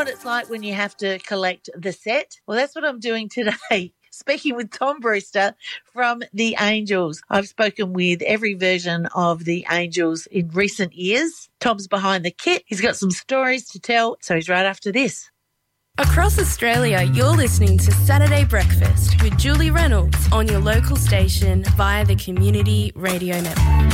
what it's like when you have to collect the set? Well, that's what I'm doing today. Speaking with Tom Brewster from The Angels. I've spoken with every version of The Angels in recent years. Tom's behind the kit. He's got some stories to tell, so he's right after this. Across Australia, you're listening to Saturday Breakfast with Julie Reynolds on your local station via the Community Radio Network.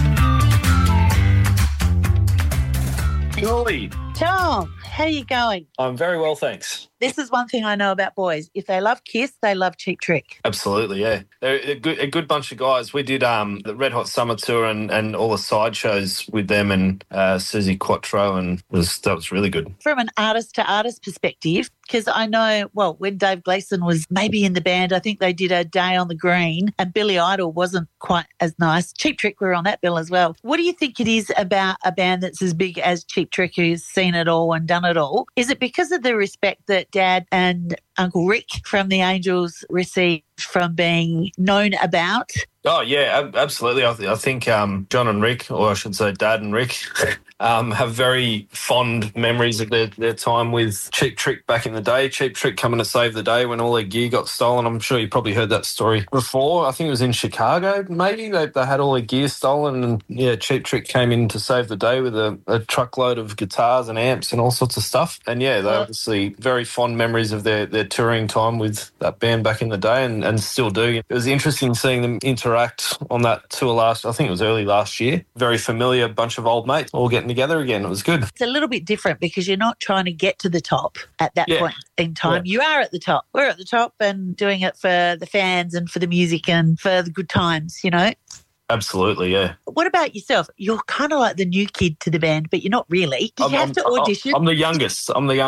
Julie. Tom, how are you going? I'm very well, thanks. This is one thing I know about boys. If they love Kiss, they love Cheap Trick. Absolutely, yeah. They're a good bunch of guys. We did the Red Hot Summer Tour and all the side shows with them and Susie Quattro, and that was really good. From an artist-to-artist perspective, because I know, well, when Dave Gleeson was maybe in the band, I think they did a Day on the Green, and Billy Idol wasn't quite as nice. Cheap Trick were on that bill as well. What do you think it is about a band that's as big as Cheap Trick, who's seen it all and done it all? Is it because of the respect that Dad and Uncle Rick from The Angels received from being known about? Oh, yeah, absolutely. I think John and Rick, or I should say Dad and Rick, have very fond memories of their time with Cheap Trick back in the day. Cheap Trick coming to save the day when all their gear got stolen. I'm sure you probably heard that story before. I think it was in Chicago, maybe. They had all their gear stolen, and, yeah, Cheap Trick came in to save the day with a truckload of guitars and amps and all sorts of stuff. And, yeah, they obviously very fond memories of their touring time with that band back in the day and still do. It was interesting seeing them interact on that tour I think it was early last year. Very familiar bunch of old mates all getting together again. It was good. It's a little bit different because you're not trying to get to the top at that point in time. Yeah. You are at the top. We're at the top and doing it for the fans and for the music and for the good times, you know? Absolutely, yeah. What about yourself? You're kind of like the new kid to the band, but you're not really. Did you have to audition? I'm the youngest.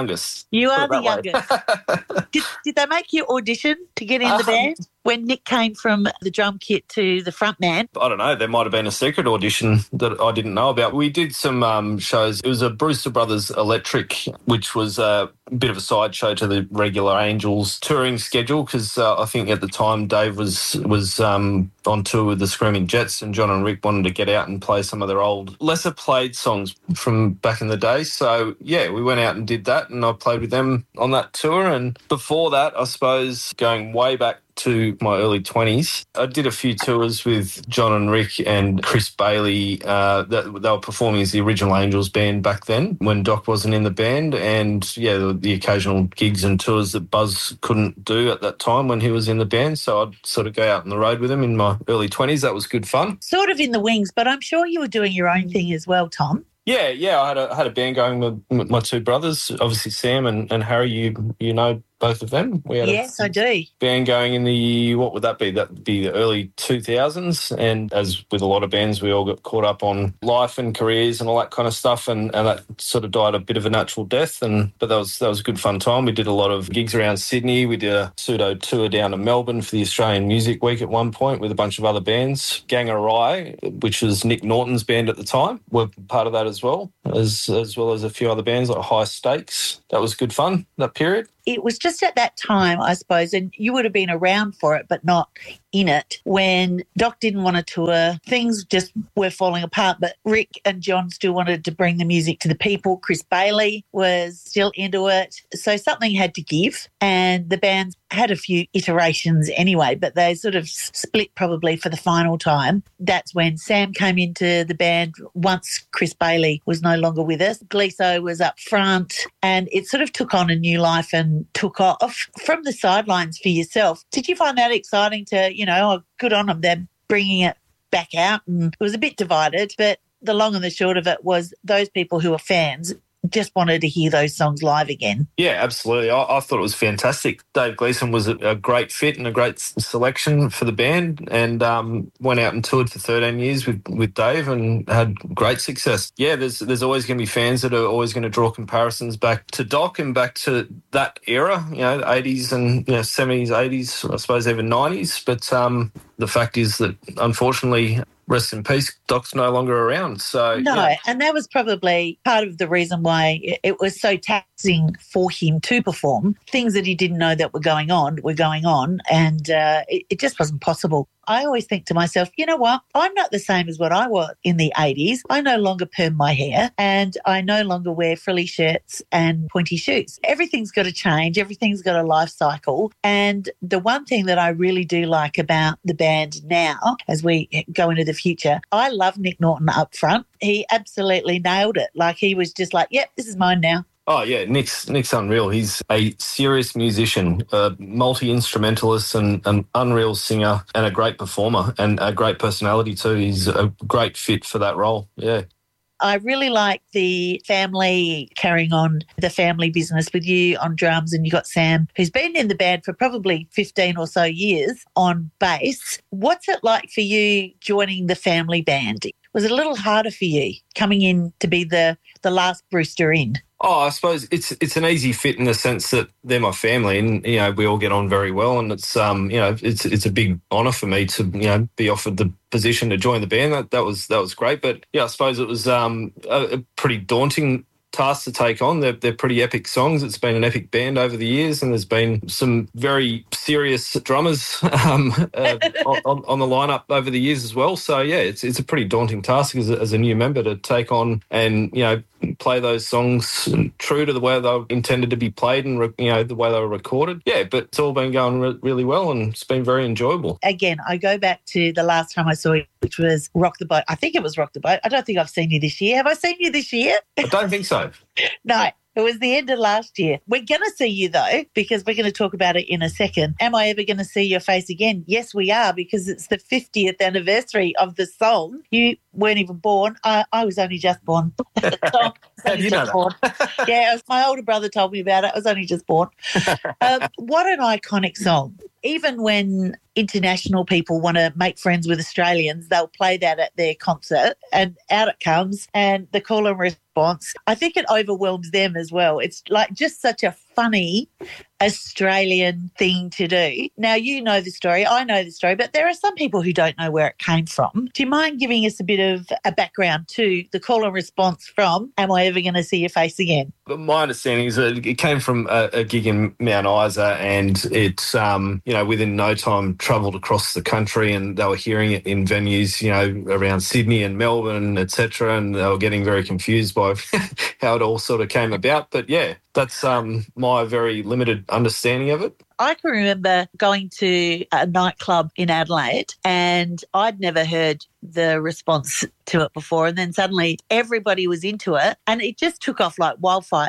You are the youngest. Did they make you audition to get in the band? When Nick came from the drum kit to the front man? I don't know. There might have been a secret audition that I didn't know about. We did some shows. It was a Brewster Brothers Electric, which was a bit of a sideshow to the regular Angels touring schedule because I think at the time Dave was on tour with the Screaming Jets and John and Rick wanted to get out and play some of their old, lesser played songs from back in the day. So, yeah, we went out and did that and I played with them on that tour. And before that, I suppose, going way back to my early 20s. I did a few tours with John and Rick and Chris Bailey. They were performing as the original Angels band back then when Doc wasn't in the band. And, yeah, the occasional gigs and tours that Buzz couldn't do at that time when he was in the band. So I'd sort of go out on the road with him in my early 20s. That was good fun. Sort of in the wings, but I'm sure you were doing your own thing as well, Tom. Yeah, I had a band going with my two brothers, obviously Sam and Harry. You know both of them. Yes, I do. Band going in the, what would that be? That would be the early 2000s. And as with a lot of bands, we all got caught up on life and careers and all that kind of stuff. And that sort of died a bit of a natural death. But that was a good fun time. We did a lot of gigs around Sydney. We did a pseudo tour down to Melbourne for the Australian Music Week at one point with a bunch of other bands. Gang Awry, which was Nick Norton's band at the time, were part of that as well as a few other bands like High Stakes. That was good fun, that period. It was just at that time, I suppose, and you would have been around for it, but not in it, when Doc didn't want to tour. Things just were falling apart, but Rick and John still wanted to bring the music to the people. Chris Bailey was still into it. So something had to give, and the bands had a few iterations anyway, but they sort of split probably for the final time. That's when Sam came into the band once Chris Bailey was no longer with us. Gleeso was up front, and it sort of took on a new life and took off. From the sidelines for yourself, did you find that exciting to, good on them, they're bringing it back out? And it was a bit divided, but the long and the short of it was those people who are fans just wanted to hear those songs live again. Yeah, absolutely. I thought it was fantastic. Dave Gleeson was a great fit and a great selection for the band, and went out and toured for 13 years with Dave and had great success. Yeah, there's always going to be fans that are always going to draw comparisons back to Doc and back to that era, the 80s and 70s, 80s, I suppose even 90s. But the fact is that, unfortunately, rest in peace, Doc's no longer around. So no, yeah. And that was probably part of the reason why it was so taxing for him to perform. Things that he didn't know that were going on, and it just wasn't possible. I always think to myself, you know what? I'm not the same as what I was in the 80s. I no longer perm my hair and I no longer wear frilly shirts and pointy shoes. Everything's got to change. Everything's got a life cycle. And the one thing that I really do like about the band now, as we go into the future, I love Nick Norton up front. He absolutely nailed it. Like he was just like, yep, this is mine now. Oh, yeah, Nick's unreal. He's a serious musician, a multi-instrumentalist and an unreal singer and a great performer and a great personality too. He's a great fit for that role, yeah. I really like the family, carrying on the family business with you on drums, and you got Sam, who's been in the band for probably 15 or so years on bass. What's it like for you joining the family band? Was it a little harder for you coming in to be the last Brewster in? Oh, I suppose it's an easy fit in the sense that they're my family, and we all get on very well, and it's it's a big honour for me to be offered the position to join the band. That was great, but yeah, I suppose it was a pretty daunting task to take on. They're pretty epic songs. It's been an epic band over the years, and there's been some very serious drummers on the lineup over the years as well. So yeah, it's a pretty daunting task as a new member to take on and play those songs true to the way they were intended to be played and the way they were recorded. Yeah, but it's all been going really well and it's been very enjoyable. Again, I go back to the last time I saw you, which was Rock the Boat. I think it was Rock the Boat. I don't think I've seen you this year. Have I seen you this year? I don't think so. No. It was the end of last year. We're going to see you, though, because we're going to talk about it in a second. Am I ever going to see your face again? Yes, we are, because it's the 50th anniversary of the song. You weren't even born. I was only just born. How do you know that? Yeah, my older brother told me about it. I was only just born. What an iconic song. Even when international people want to make friends with Australians, they'll play that at their concert and out it comes, and the call and response, I think it overwhelms them as well. It's like just such a funny Australian thing to do. Now, you know the story, I know the story, but there are some people who don't know where it came from. Do you mind giving us a bit of a background to the call and response from Am I Ever Going to See Your Face Again? But my understanding is that it came from a gig in Mount Isa, and it, within no time travelled across the country, and they were hearing it in venues, around Sydney and Melbourne, etc., and they were getting very confused by how it all sort of came about. But yeah, that's my very limited understanding of it. I can remember going to a nightclub in Adelaide and I'd never heard the response to it before, and then suddenly everybody was into it and it just took off like wildfire.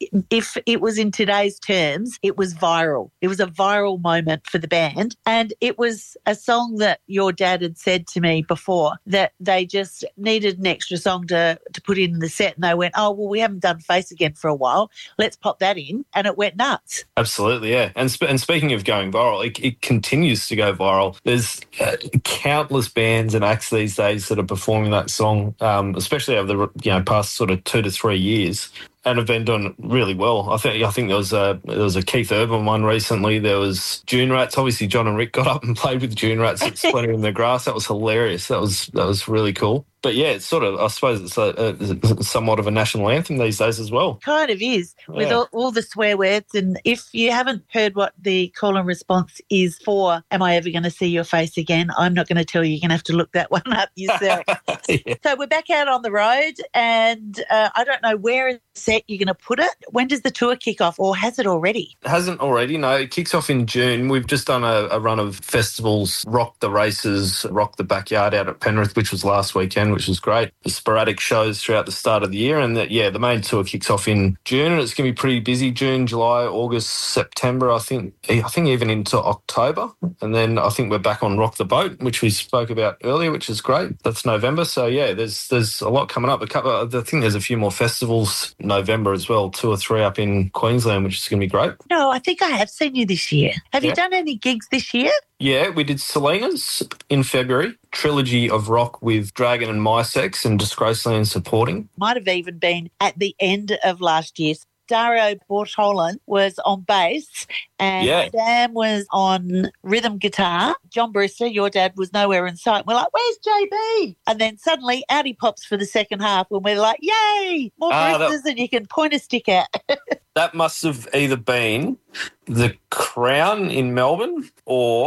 If it was in today's terms, it was viral. It was a viral moment for the band, and it was a song that your dad had said to me before that they just needed an extra song to put in the set, and they went, oh, well, we haven't done Face Again for a while. Let's pop that in, and it went nuts. Absolutely, yeah. And speaking of going viral, it continues to go viral. There's countless bands and acts these days that are performing that song, especially over the past sort of 2 to 3 years, and have been doing really well. I think there was a Keith Urban one recently. There was Dune Rats. Obviously, John and Rick got up and played with Dune Rats at Splinter in the Grass. That was hilarious. That was really cool. But yeah, it's sort of, I suppose it's somewhat of a national anthem these days as well. Kind of is, with all the swear words. And if you haven't heard what the call and response is for Am I Ever Going to See Your Face Again, I'm not going to tell you. You're going to have to look that one up yourself. Yeah. So we're back out on the road, and I don't know where in the set you're going to put it. When does the tour kick off, or has it already? It hasn't already, no. It kicks off in June. We've just done a run of festivals, Rock the Races, Rock the Backyard out at Penrith, which was last weekend, which was great. The sporadic shows throughout the start of the year, and the main tour kicks off in June, and it's going to be pretty busy. June, July, August, September, I think even into October, and then I think we're back on Rock the Boat, which we spoke about earlier, which is great. That's November, so yeah, there's a lot coming up. I think there's a few more festivals November as well, 2 or 3 up in Queensland, which is going to be great. No, I think I have seen you this year. Have you done any gigs this year? Yeah, we did Selena's in February, Trilogy of Rock with Dragon and MySex and Disgraceland supporting. Might have even been at the end of last year. Dario Bortolan was on bass and Sam was on rhythm guitar. John Brewster, your dad, was nowhere in sight. We're like, where's JB? And then suddenly out he pops for the second half when we're like, yay, more Brewsters and you can point a stick at. That must have either been the Crown in Melbourne or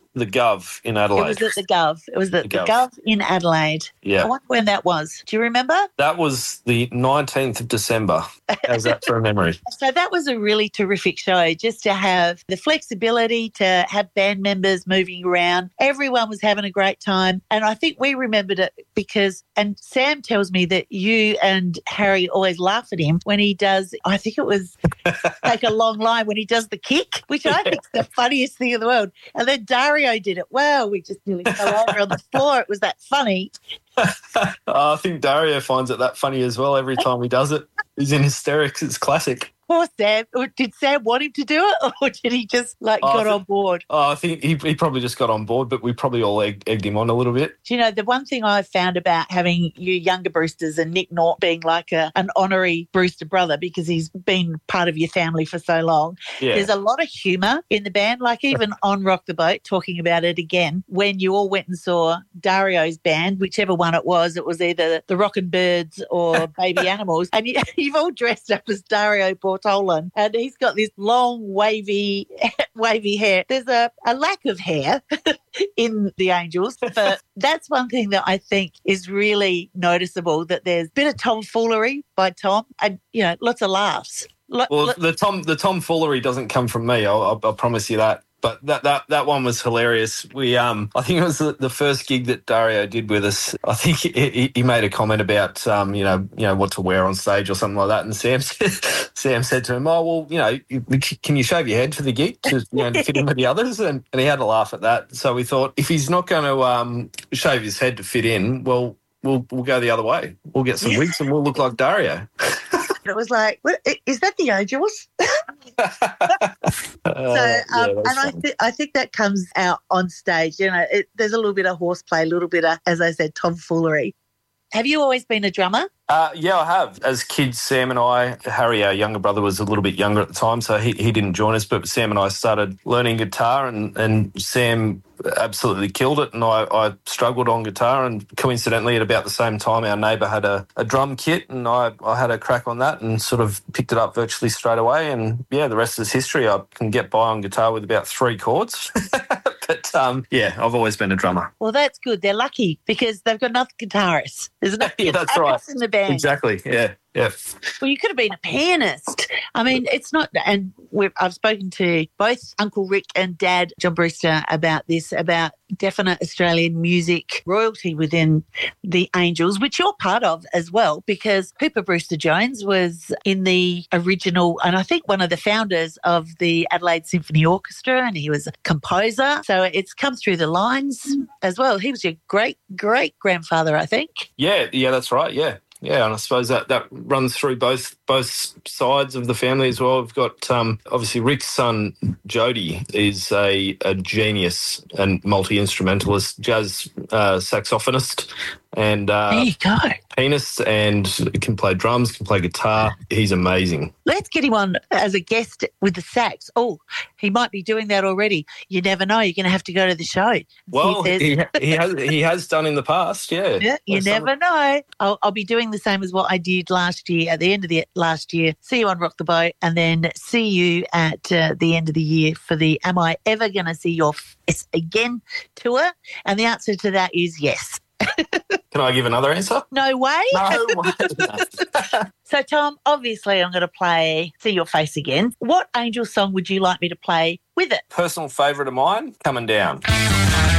the Gov in It Adelaide. was at the Gov. It was at the Gov in Adelaide. Yeah. I wonder when that was. Do you remember? That was the 19th of December. How's that for a memory? So that was a really terrific show, just to have the flexibility to have band members moving around. Everyone was having a great time. And I think we remembered it because, and Sam tells me that you and Harry always laugh at him when he does, I think it was Take a Long Line, when he does the kick, which I think is the funniest thing in the world. And then Dario did it. Wow, we just nearly fell over on the floor. It was that funny. I think Dario finds it that funny as well every time he does it. He's in hysterics. It's classic. Poor Sam. Did Sam want him to do it, or did he just got on board? I think he probably just got on board, but we probably all egged him on a little bit. Do you know, the one thing I found about having you younger Brewsters and Nick North being like an honorary Brewster brother, because he's been part of your family for so long, there's a lot of humour in the band. Like even on Rock the Boat, talking about it again, when you all went and saw Dario's band, whichever one it was either the Rockin' Birds or Baby Animals, and you've all dressed up as Dario Portolan, and he's got this long wavy hair. There's a lack of hair in the Angels, but that's one thing that I think is really noticeable, that there's a bit of tomfoolery by Tom and, lots of laughs. The tomfoolery doesn't come from me, I'll promise you that. But that one was hilarious. We I think it was the first gig that Dario did with us. I think he made a comment about what to wear on stage or something like that. And Sam said to him, "Oh well, can you shave your head for the gig to fit in with the others?" And he had a laugh at that. So we thought, if he's not going to shave his head to fit in, well, we'll go the other way. We'll get some wigs and we'll look like Dario. It was like, what, is that the Angels? I think that comes out on stage. There's a little bit of horseplay, a little bit of, as I said, tomfoolery. Have you always been a drummer? Yeah, I have. As kids, Sam and I, Harry, our younger brother, was a little bit younger at the time, so he didn't join us, but Sam and I started learning guitar, and Sam absolutely killed it, and I struggled on guitar, and coincidentally at about the same time our neighbour had a drum kit, and I had a crack on that and sort of picked it up virtually straight away, and the rest is history. I can get by on guitar with about 3 chords. But, I've always been a drummer. Well, that's good. They're lucky because they've got enough guitarists. There's enough that's right. in the band. Exactly, yeah. Yeah. Well, you could have been a pianist. I mean, it's not, and I've spoken to both Uncle Rick and Dad John Brewster about this, about definite Australian music royalty within the Angels, which you're part of as well, because Hooper Brewster-Jones was in the original, and I think one of the founders of the Adelaide Symphony Orchestra, and he was a composer. So it's come through the lines as well. He was your great-great-grandfather, I think. Yeah, that's right, yeah. Yeah, and I suppose that runs through both sides of the family as well. We've got, obviously, Rick's son, Jody, is a genius and multi-instrumentalist, jazz saxophonist, and there you go. Pianist, and can play drums, can play guitar. He's amazing. Let's get him on as a guest with the sax. Oh, he might be doing that already. You never know. You're going to have to go to the show. Well, he has done in the past, yeah. Yeah, you never know. I'll be doing the same as what I did last year, at the end of the last year. See you on Rock the Boat, and then see you at the end of the year for the Am I Ever Going to See Your Face Again tour? And the answer to that is yes. Can I give another answer? No way. No way. So, Tom, obviously I'm going to play See Your Face Again. What Angel song would you like me to play with it? Personal favourite of mine, Coming Down.